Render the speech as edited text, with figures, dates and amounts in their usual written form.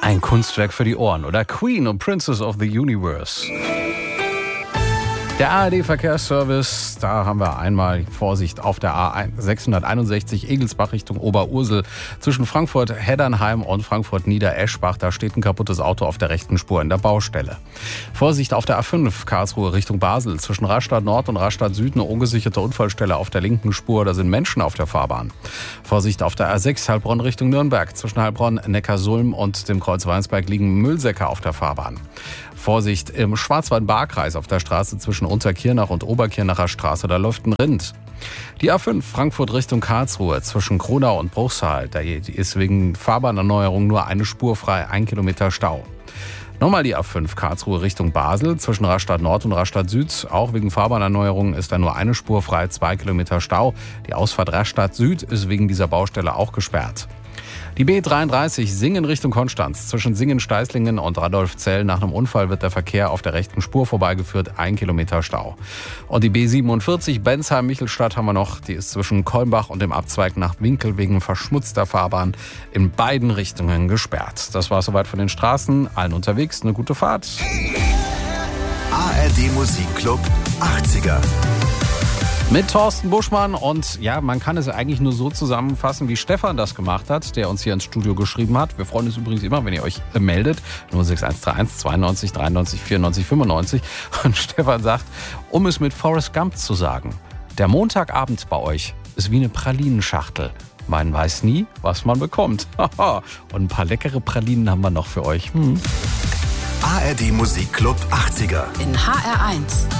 Ein Kunstwerk für die Ohren, oder? Queen und Princess of the Universe. Der ARD-Verkehrsservice, da haben wir einmal Vorsicht auf der A661 Egelsbach Richtung Oberursel. Zwischen Frankfurt-Heddernheim und Frankfurt-Niedereschbach, da steht ein kaputtes Auto auf der rechten Spur in der Baustelle. Vorsicht auf der A5 Karlsruhe Richtung Basel. Zwischen Rastatt Nord und Rastatt Süd eine ungesicherte Unfallstelle auf der linken Spur. Da sind Menschen auf der Fahrbahn. Vorsicht auf der A6 Heilbronn Richtung Nürnberg. Zwischen Heilbronn, Neckarsulm und dem Kreuz Weinsberg liegen Müllsäcke auf der Fahrbahn. Vorsicht im Schwarzwald-Baar-Kreis auf der Straße zwischen Unterkirnach und Oberkirnacher Straße, da läuft ein Rind. Die A5 Frankfurt Richtung Karlsruhe zwischen Kronau und Bruchsal, da ist wegen Fahrbahnerneuerung nur eine Spur frei, 1 Kilometer Stau. Nochmal die A5 Karlsruhe Richtung Basel zwischen Rastatt Nord und Rastatt Süd, auch wegen Fahrbahnerneuerung ist da nur eine Spur frei, 2 Kilometer Stau. Die Ausfahrt Rastatt Süd ist wegen dieser Baustelle auch gesperrt. Die B33 Singen Richtung Konstanz. Zwischen Singen-Steißlingen und Radolfzell nach einem Unfall wird der Verkehr auf der rechten Spur vorbeigeführt. 1 Kilometer Stau. Und die B47 Bensheim-Michelstadt haben wir noch. Die ist zwischen Kolmbach und dem Abzweig nach Winkel wegen verschmutzter Fahrbahn in beiden Richtungen gesperrt. Das war soweit von den Straßen. Allen unterwegs eine gute Fahrt. ARD Musikclub 80er. Mit Thorsten Buschmann und ja, man kann es eigentlich nur so zusammenfassen, wie Stefan das gemacht hat, der uns hier ins Studio geschrieben hat. Wir freuen uns übrigens immer, wenn ihr euch meldet. 06131 92 93 94 95. Und Stefan sagt, um es mit Forrest Gump zu sagen, der Montagabend bei euch ist wie eine Pralinenschachtel. Man weiß nie, was man bekommt. Und ein paar leckere Pralinen haben wir noch für euch. ARD Musikclub 80er. In HR1.